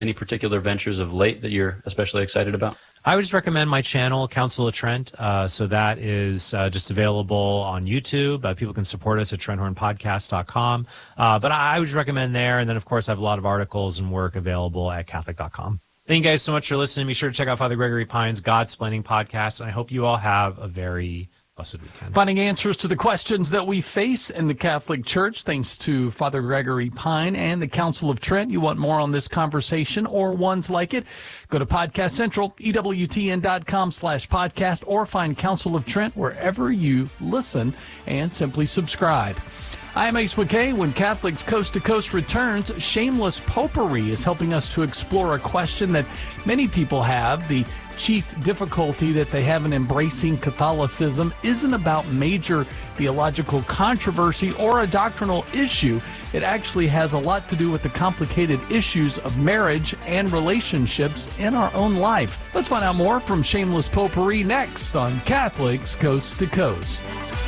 Any particular ventures of late that you're especially excited about? I would just recommend my channel, Council of Trent. So that is just available on YouTube. People can support us at TrenthHornPodcast.com. But I would just recommend there. And then, of course, I have a lot of articles and work available at Catholic.com. Thank you guys so much for listening. Be sure to check out Father Gregory Pine's Godsplaining podcast. And I hope you all have a very blessed weekend. Finding answers to the questions that we face in the Catholic Church, thanks to Father Gregory Pine and the Council of Trent. You want more on this conversation or ones like it? Go to Podcast Central, EWTN.com/podcast, or find Council of Trent wherever you listen and simply subscribe. I'm Ace McKay. When Catholics Coast to Coast returns, Shameless Popery is helping us to explore a question that many people have. The chief difficulty that they have in embracing Catholicism isn't about major theological controversy or a doctrinal issue. It actually has a lot to do with the complicated issues of marriage and relationships in our own life. Let's find out more from Shameless Popery next on Catholics Coast to Coast.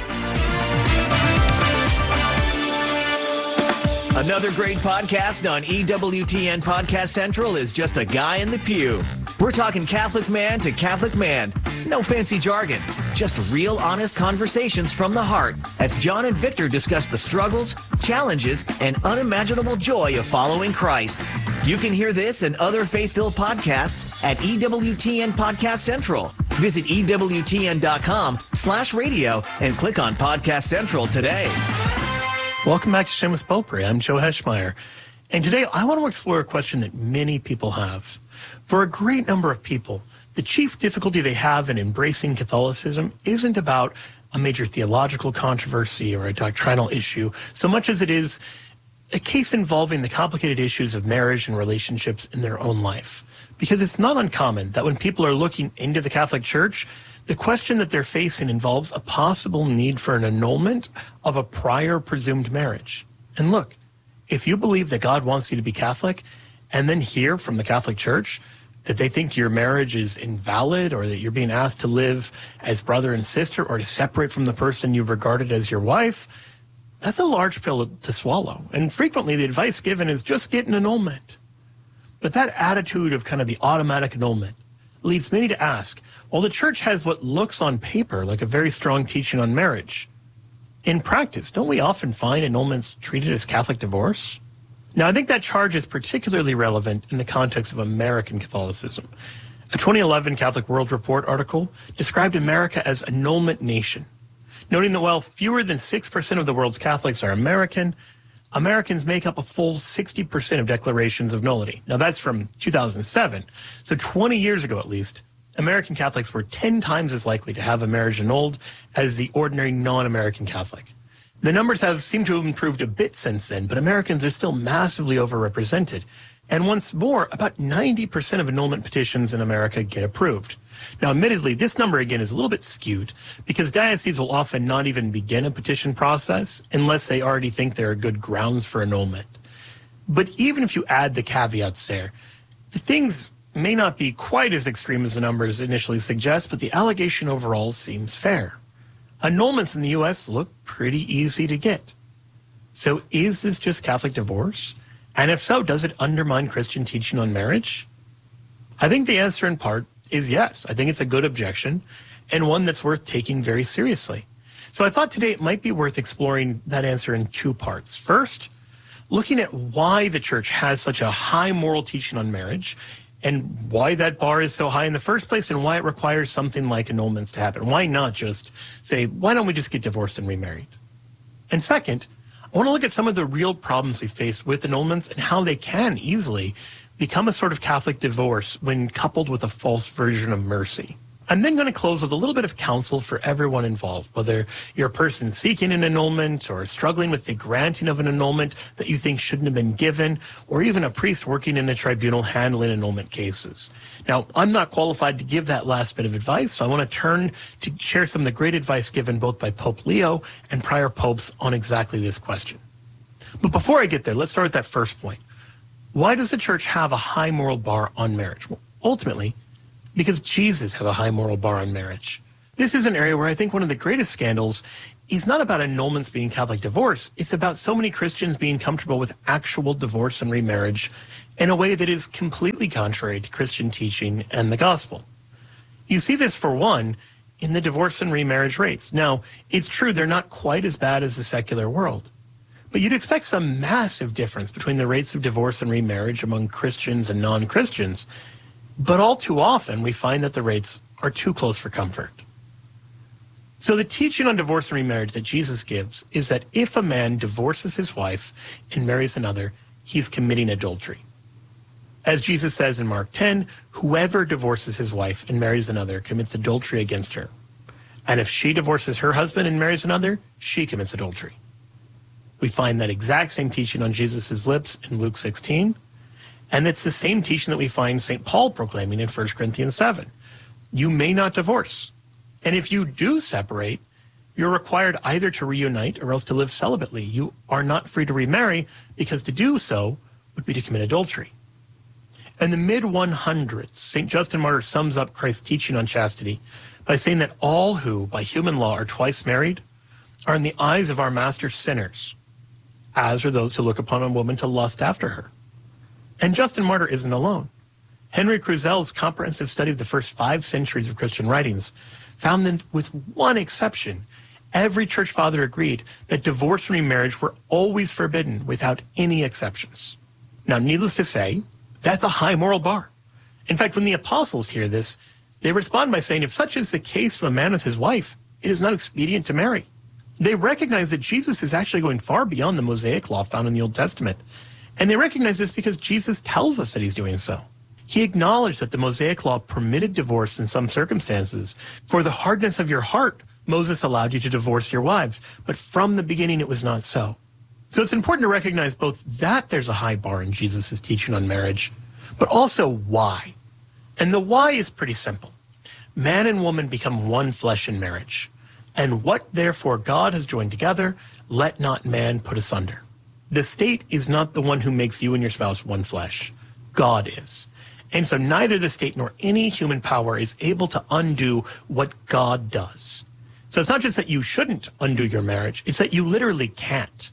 Another great podcast on EWTN Podcast Central is Just a Guy in the Pew. We're talking Catholic man to Catholic man. No fancy jargon, just real honest conversations from the heart as John and Victor discuss the struggles, challenges, and unimaginable joy of following Christ. You can hear this and other faith-filled podcasts at EWTN Podcast Central. Visit EWTN.com/radio and click on Podcast Central today. Welcome back to Shameless Popery. I'm Joe Heschmeyer. And today I want to explore a question that many people have. For a great number of people, the chief difficulty they have in embracing Catholicism isn't about a major theological controversy or a doctrinal issue, so much as it is a case involving the complicated issues of marriage and relationships in their own life. Because it's not uncommon that when people are looking into the Catholic Church, the question that they're facing involves a possible need for an annulment of a prior presumed marriage. And look, if you believe that God wants you to be Catholic and then hear from the Catholic Church that they think your marriage is invalid or that you're being asked to live as brother and sister or to separate from the person you've regarded as your wife, that's a large pill to swallow. And frequently the advice given is just get an annulment. But that attitude of kind of the automatic annulment leads many to ask, well, the Church has what looks on paper like a very strong teaching on marriage. In practice, don't we often find annulments treated as Catholic divorce? Now, I think that charge is particularly relevant in the context of American Catholicism. A 2011 Catholic World Report article described America as annulment nation, noting that while fewer than 6% of the world's Catholics are American, Americans make up a full 60% of declarations of nullity. Now, that's from 2007. So 20 years ago, at least, American Catholics were 10 times as likely to have a marriage annulled as the ordinary non-American Catholic. The numbers seemed to have improved a bit since then, but Americans are still massively overrepresented. And once more, about 90% of annulment petitions in America get approved. Now, admittedly, this number, again, is a little bit skewed because dioceses will often not even begin a petition process unless they already think there are good grounds for annulment. But even if you add the caveats there, the things may not be quite as extreme as the numbers initially suggest, but the allegation overall seems fair. Annulments in the U.S. look pretty easy to get. So is this just Catholic divorce? And if so, does it undermine Christian teaching on marriage? I think the answer in part is yes. I think it's a good objection and one that's worth taking very seriously. So I thought today it might be worth exploring that answer in two parts. First, looking at why the Church has such a high moral teaching on marriage and why that bar is so high in the first place and why it requires something like annulments to happen. Why not just say, why don't we just get divorced and remarried? And second, I want to look at some of the real problems we face with annulments and how they can easily become a sort of Catholic divorce when coupled with a false version of mercy. I'm then going to close with a little bit of counsel for everyone involved, whether you're a person seeking an annulment or struggling with the granting of an annulment that you think shouldn't have been given, or even a priest working in a tribunal handling annulment cases. Now, I'm not qualified to give that last bit of advice, so I want to turn to share some of the great advice given both by Pope Leo and prior popes on exactly this question. But before I get there, let's start with that first point. Why does the Church have a high moral bar on marriage? Well, ultimately, because Jesus has a high moral bar on marriage. This is an area where I think one of the greatest scandals is not about annulments being Catholic divorce. It's about so many Christians being comfortable with actual divorce and remarriage in a way that is completely contrary to Christian teaching and the gospel. You see this, for one, in the divorce and remarriage rates. Now, it's true they're not quite as bad as the secular world, but you'd expect some massive difference between the rates of divorce and remarriage among Christians and non-Christians. But all too often, we find that the rates are too close for comfort. So the teaching on divorce and remarriage that Jesus gives is that if a man divorces his wife and marries another, he's committing adultery. As Jesus says in Mark 10, whoever divorces his wife and marries another commits adultery against her. And if she divorces her husband and marries another, she commits adultery. We find that exact same teaching on Jesus' lips in Luke 16. And it's the same teaching that we find St. Paul proclaiming in 1 Corinthians 7. You may not divorce. And if you do separate, you're required either to reunite or else to live celibately. You are not free to remarry, because to do so would be to commit adultery. In the mid-100s, St. Justin Martyr sums up Christ's teaching on chastity by saying that all who, by human law, are twice married are in the eyes of our Master sinners, as are those who look upon a woman to lust after her. And Justin Martyr isn't alone. Henry Cruzel's comprehensive study of the first 5 centuries of Christian writings found that, with one exception, every church father agreed that divorce and remarriage were always forbidden without any exceptions. Now, needless to say, that's a high moral bar. In fact, when the apostles hear this, they respond by saying, if such is the case of a man with his wife, it is not expedient to marry. They recognize that Jesus is actually going far beyond the Mosaic law found in the Old Testament. And they recognize this because Jesus tells us that he's doing so. He acknowledged that the Mosaic law permitted divorce in some circumstances. For the hardness of your heart, Moses allowed you to divorce your wives, but from the beginning it was not so. So it's important to recognize both that there's a high bar in Jesus' teaching on marriage, but also why. And the why is pretty simple. Man and woman become one flesh in marriage. And what therefore God has joined together, let not man put asunder. The state is not the one who makes you and your spouse one flesh. God is. And so neither the state nor any human power is able to undo what God does. So it's not just that you shouldn't undo your marriage, it's that you literally can't.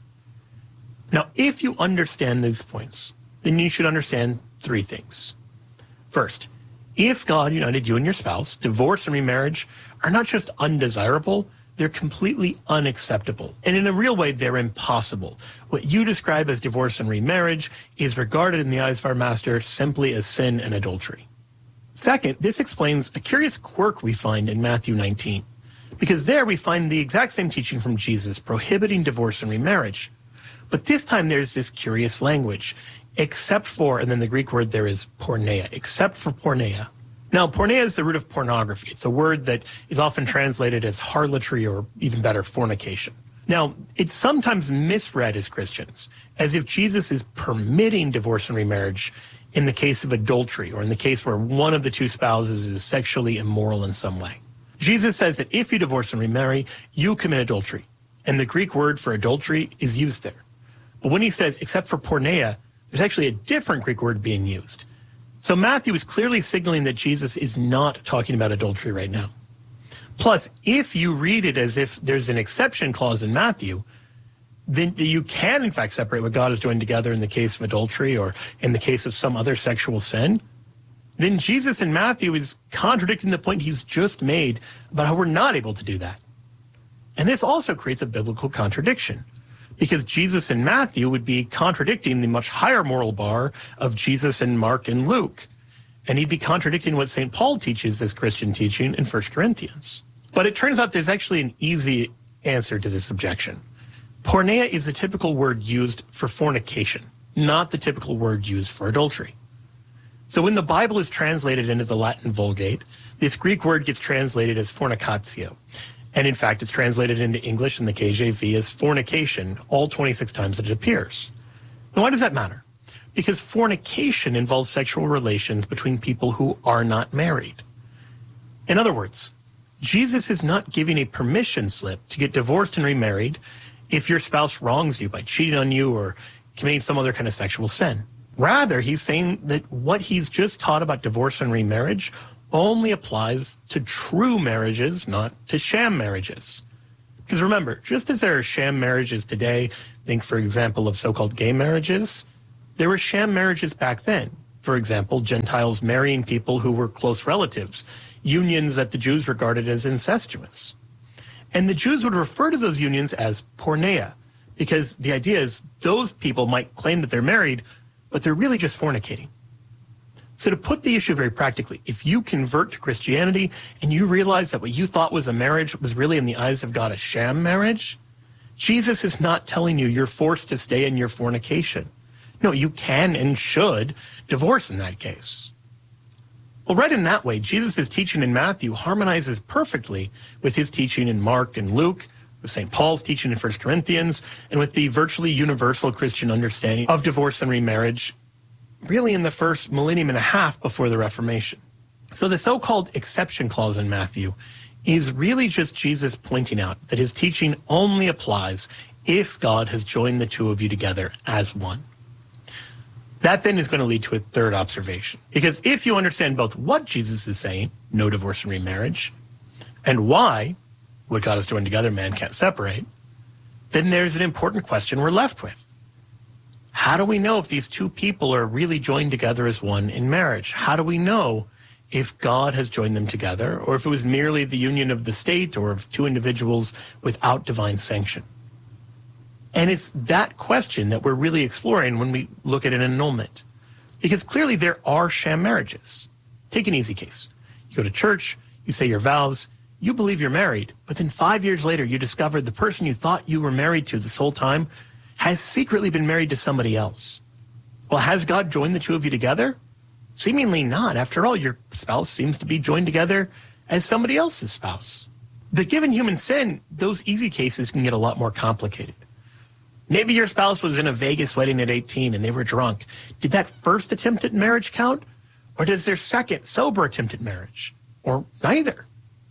Now, if you understand these points, then you should understand 3 things. First, if God united you and your spouse, divorce and remarriage are not just undesirable, they're completely unacceptable. And in a real way, they're impossible. What you describe as divorce and remarriage is regarded in the eyes of our Master simply as sin and adultery. Second, this explains a curious quirk we find in Matthew 19, because there we find the exact same teaching from Jesus prohibiting divorce and remarriage. But this time there's this curious language, except for, and then the Greek word there is porneia, except for porneia. Now, porneia is the root of pornography. It's a word that is often translated as harlotry, or even better, fornication. Now, it's sometimes misread as Christians, as if Jesus is permitting divorce and remarriage in the case of adultery, or in the case where one of the 2 spouses is sexually immoral in some way. Jesus says that if you divorce and remarry, you commit adultery. And the Greek word for adultery is used there. But when he says, except for porneia, there's actually a different Greek word being used. So Matthew is clearly signaling that Jesus is not talking about adultery right now. Plus, if you read it as if there's an exception clause in Matthew, then you can, in fact, separate what God has joined together in the case of adultery or in the case of some other sexual sin. Then Jesus in Matthew is contradicting the point he's just made about how we're not able to do that. And this also creates a biblical contradiction, because Jesus in Matthew would be contradicting the much higher moral bar of Jesus in Mark and Luke. And he'd be contradicting what St. Paul teaches as Christian teaching in 1 Corinthians. But it turns out there's actually an easy answer to this objection. Porneia is the typical word used for fornication, not the typical word used for adultery. So when the Bible is translated into the Latin Vulgate, this Greek word gets translated as fornicatio. And in fact, it's translated into English in the KJV as fornication all 26 times that it appears. Now, why does that matter? Because fornication involves sexual relations between people who are not married. In other words, Jesus is not giving a permission slip to get divorced and remarried if your spouse wrongs you by cheating on you or committing some other kind of sexual sin. Rather, he's saying that what he's just taught about divorce and remarriage only applies to true marriages, not to sham marriages. Because remember, just as there are sham marriages today, think, for example, of so-called gay marriages, there were sham marriages back then. For example, Gentiles marrying people who were close relatives, unions that the Jews regarded as incestuous. And the Jews would refer to those unions as porneia, because the idea is those people might claim that they're married, but they're really just fornicating. So to put the issue very practically, if you convert to Christianity and you realize that what you thought was a marriage was really in the eyes of God a sham marriage, Jesus is not telling you you're forced to stay in your fornication. No, you can and should divorce in that case. Well, right in that way, Jesus' teaching in Matthew harmonizes perfectly with his teaching in Mark and Luke, with St. Paul's teaching in 1 Corinthians, and with the virtually universal Christian understanding of divorce and remarriage really in the first millennium and a half before the Reformation. So the so-called exception clause in Matthew is really just Jesus pointing out that his teaching only applies if God has joined the two of you together as one. That then is going to lead to a third observation. Because if you understand both what Jesus is saying, no divorce and remarriage, and why, what God has joined together, man can't separate, then there's an important question we're left with. How do we know if these two people are really joined together as one in marriage? How do we know if God has joined them together, or if it was merely the union of the state or of two individuals without divine sanction? And it's that question that we're really exploring when we look at an annulment. Because clearly there are sham marriages. Take an easy case. You go to church, you say your vows, you believe you're married, but then 5 years later you discover the person you thought you were married to this whole time has secretly been married to somebody else. Well, has God joined the two of you together? Seemingly not. After all, your spouse seems to be joined together as somebody else's spouse. But given human sin, those easy cases can get a lot more complicated. Maybe your spouse was in a Vegas wedding at 18 and they were drunk. Did that first attempt at marriage count? Or does their second sober attempt at marriage? Or neither?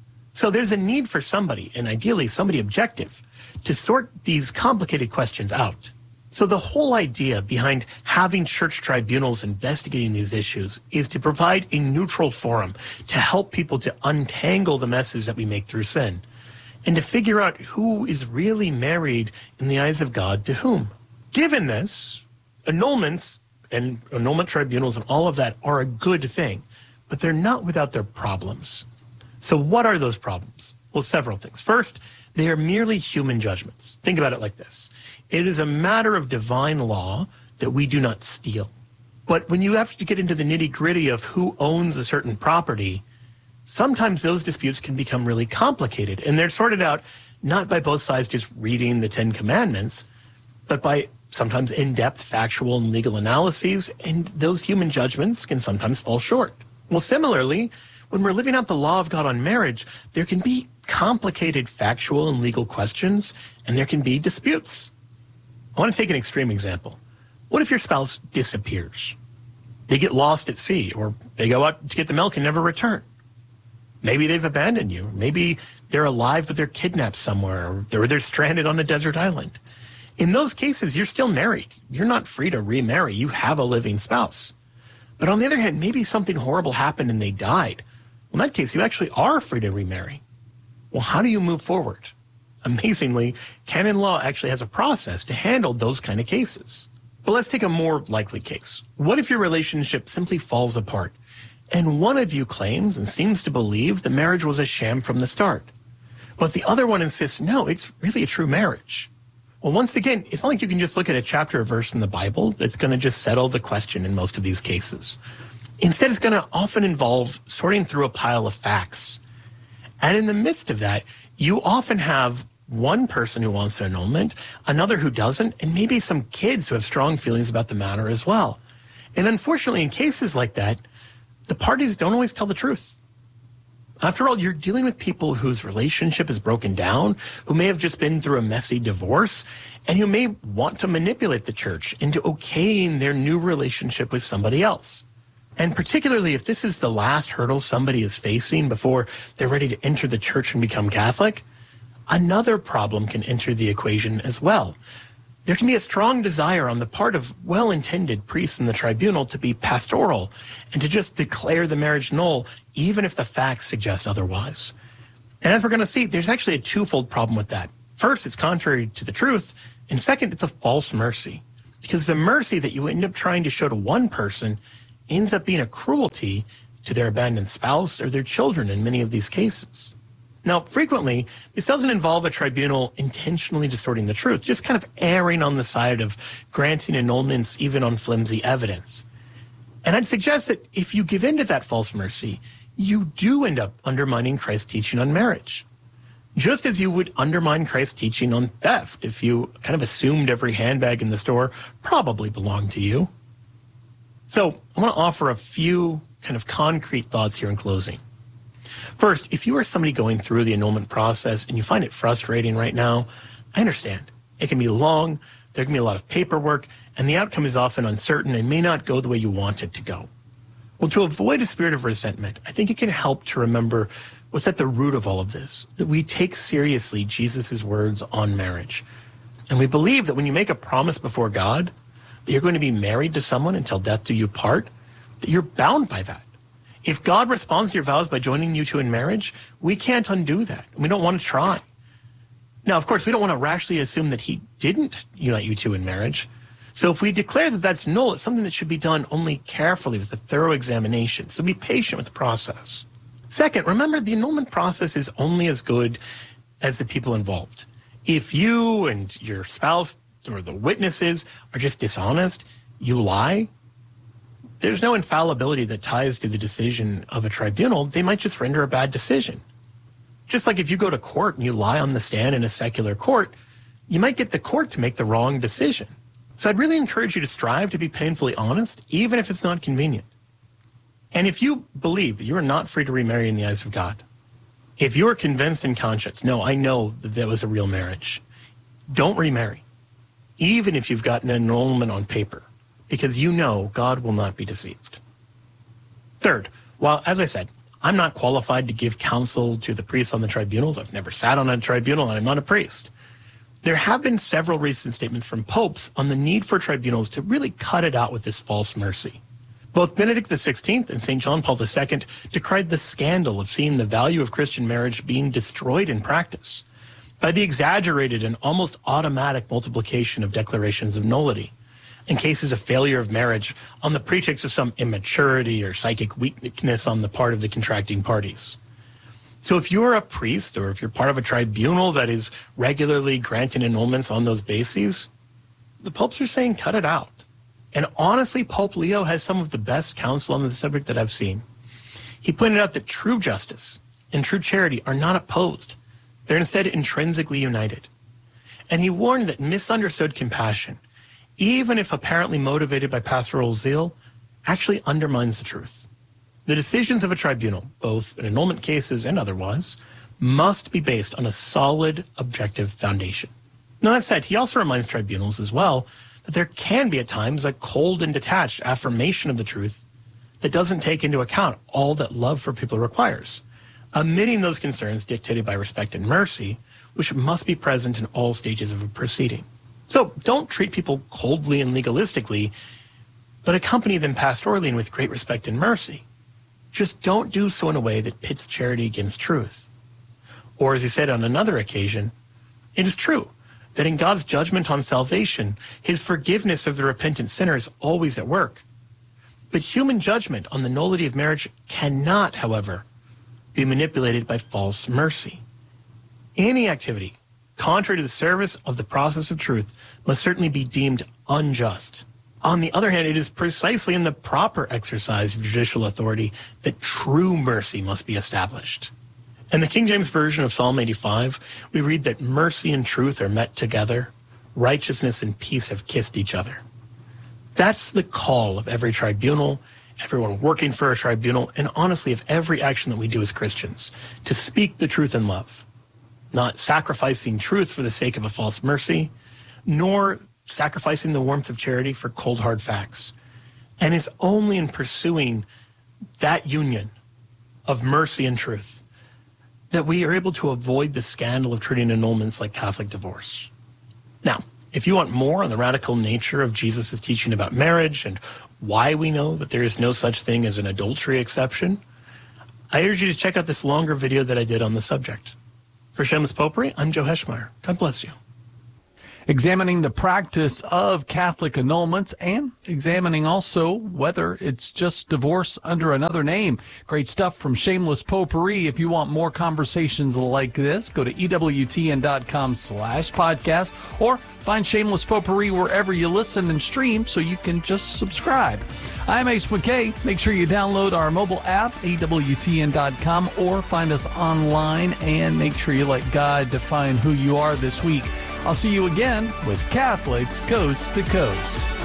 So there's a need for somebody, and ideally somebody objective, to sort these complicated questions out. So the whole idea behind having church tribunals investigating these issues is to provide a neutral forum to help people to untangle the messes that we make through sin, and to figure out who is really married in the eyes of God to whom. Given this, annulments and annulment tribunals and all of that are a good thing, but they're not without their problems. So what are those problems? Well, several things. First, they are merely human judgments. Think about it like this. It is a matter of divine law that we do not steal. But when you have to get into the nitty-gritty of who owns a certain property, sometimes those disputes can become really complicated. And they're sorted out not by both sides just reading the Ten Commandments, but by sometimes in-depth factual and legal analyses, and those human judgments can sometimes fall short. Well, similarly, when we're living out the law of God on marriage, there can be complicated factual and legal questions, and there can be disputes. I want to take an extreme example. What if your spouse disappears? They get lost at sea, or they go out to get the milk and never return. Maybe they've abandoned you. Maybe they're alive, but they're kidnapped somewhere, or they're stranded on a desert island. In those cases, you're still married. You're not free to remarry. You have a living spouse. But on the other hand, maybe something horrible happened and they died. Well, in that case, you actually are free to remarry. Well, how do you move forward? Amazingly, canon law actually has a process to handle those kind of cases. But let's take a more likely case. What if your relationship simply falls apart, and one of you claims and seems to believe the marriage was a sham from the start, but the other one insists, no, it's really a true marriage? Well, once again, it's not like you can just look at a chapter or verse in the Bible that's going to just settle the question in most of these cases. Instead, it's going to often involve sorting through a pile of facts. And in the midst of that, you often have one person who wants an annulment, another who doesn't, and maybe some kids who have strong feelings about the matter as well. And unfortunately, in cases like that, the parties don't always tell the truth. After all, you're dealing with people whose relationship is broken down, who may have just been through a messy divorce, and who may want to manipulate the church into okaying their new relationship with somebody else. And particularly if this is the last hurdle somebody is facing before they're ready to enter the church and become Catholic, another problem can enter the equation as well. There can be a strong desire on the part of well-intended priests in the tribunal to be pastoral and to just declare the marriage null, even if the facts suggest otherwise. And as we're going to see, there's actually a twofold problem with that. First, it's contrary to the truth, and second, it's a false mercy. Because the mercy that you end up trying to show to one person ends up being a cruelty to their abandoned spouse or their children in many of these cases. Now, frequently, this doesn't involve a tribunal intentionally distorting the truth, just kind of erring on the side of granting annulments even on flimsy evidence. And I'd suggest that if you give in to that false mercy, you do end up undermining Christ's teaching on marriage. Just as you would undermine Christ's teaching on theft if you kind of assumed every handbag in the store probably belonged to you. So I want to offer a few kind of concrete thoughts here in closing. First, if you are somebody going through the annulment process and you find it frustrating right now, I understand. It can be long, there can be a lot of paperwork, and the outcome is often uncertain and may not go the way you want it to go. Well, to avoid a spirit of resentment, I think it can help to remember what's at the root of all of this, that we take seriously Jesus' words on marriage. And we believe that when you make a promise before God, that you're going to be married to someone until death do you part, that you're bound by that. If God responds to your vows by joining you two in marriage, we can't undo that. We don't want to try. Now, of course, we don't want to rashly assume that he didn't unite you two in marriage. So if we declare that that's null, it's something that should be done only carefully with a thorough examination. So be patient with the process. Second, remember the annulment process is only as good as the people involved. If you and your spouse or the witnesses are just dishonest, you lie, there's no infallibility that ties to the decision of a tribunal. They might just render a bad decision. Just like if you go to court and you lie on the stand in a secular court, you might get the court to make the wrong decision. So I'd really encourage you to strive to be painfully honest, even if it's not convenient. And if you believe that you are not free to remarry in the eyes of God, if you are convinced in conscience, no, I know that that was a real marriage, don't remarry, even if you've gotten an annulment on paper, because you know God will not be deceived. Third, while, as I said, I'm not qualified to give counsel to the priests on the tribunals. I've never sat on a tribunal, and I'm not a priest. There have been several recent statements from popes on the need for tribunals to really cut it out with this false mercy. Both Benedict XVI and St. John Paul II decried the scandal of seeing the value of Christian marriage being destroyed in practice by the exaggerated and almost automatic multiplication of declarations of nullity in cases of failure of marriage on the pretext of some immaturity or psychic weakness on the part of the contracting parties. So if you're a priest or if you're part of a tribunal that is regularly granting annulments on those bases, the popes are saying cut it out. And honestly, Pope Leo has some of the best counsel on the subject that I've seen. He pointed out that true justice and true charity are not opposed. They're instead intrinsically united. And he warned that misunderstood compassion, even if apparently motivated by pastoral zeal, actually undermines the truth. The decisions of a tribunal, both in annulment cases and otherwise, must be based on a solid, objective foundation. Now, that said, he also reminds tribunals as well that there can be at times a cold and detached affirmation of the truth that doesn't take into account all that love for people requires, omitting those concerns dictated by respect and mercy, which must be present in all stages of a proceeding. So don't treat people coldly and legalistically, but accompany them pastorally and with great respect and mercy. Just don't do so in a way that pits charity against truth. Or as he said on another occasion, it is true that in God's judgment on salvation, his forgiveness of the repentant sinner is always at work. But human judgment on the nullity of marriage cannot, however, be manipulated by false mercy. Any activity contrary to the service of the process of truth must certainly be deemed unjust. On the other hand, it is precisely in the proper exercise of judicial authority that true mercy must be established. In the King James Version of Psalm 85, we read that mercy and truth are met together, righteousness and peace have kissed each other. That's the call of every tribunal, everyone working for a tribunal, and honestly of every action that we do as Christians, to speak the truth in love, not sacrificing truth for the sake of a false mercy, nor sacrificing the warmth of charity for cold, hard facts. And it's only in pursuing that union of mercy and truth that we are able to avoid the scandal of treating annulments like Catholic divorce. Now, if you want more on the radical nature of Jesus' teaching about marriage and why we know that there is no such thing as an adultery exception, I urge you to check out this longer video that I did on the subject. For Shameless Potpourri, I'm Joe Heschmeyer. God bless you. Examining the practice of Catholic annulments and examining also whether it's just divorce under another name. Great stuff from Shameless Potpourri. If you want more conversations like this, go to EWTN.com/podcast or find Shameless Potpourri wherever you listen and stream so you can just subscribe. I'm Ace McKay. Make sure you download our mobile app, EWTN.com, or find us online and make sure you let God define who you are this week. I'll see you again with Catholics Coast to Coast.